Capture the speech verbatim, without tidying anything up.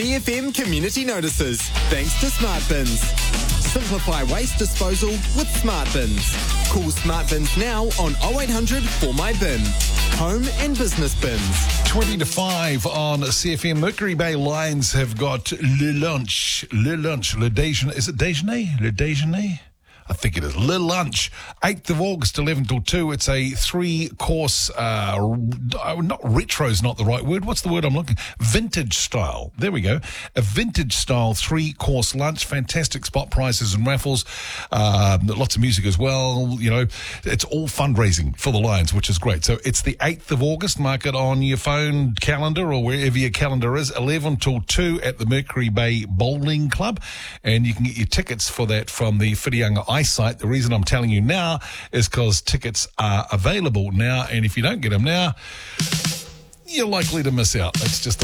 C F M community notices, thanks to Smart Bins. Simplify waste disposal with Smart Bins. Call Smart Bins now on oh eight hundred four my bin. Home and business bins. twenty to five on C F M. Mercury Bay Lions have got Le Lunch. Le Lunch. Le Déjeuner. Is it Déjeuner? Le Déjeuner? I think it is. Le Lunch, eighth of August, eleven till two. It's a three-course, uh, not retro's not the right word. What's the word I'm looking? Vintage style. There we go. A vintage style three-course lunch. Fantastic spot prices and raffles. Um, lots of music as well. You know, it's all fundraising for the Lions, which is great. So it's the eighth of August. Mark it on your phone calendar or wherever your calendar is. eleven till two at the Mercury Bay Bowling Club. And you can get your tickets for that from the Whitianga Ice site. The reason I'm telling you now is because tickets are available now, and if you don't get them now, you're likely to miss out. That's just the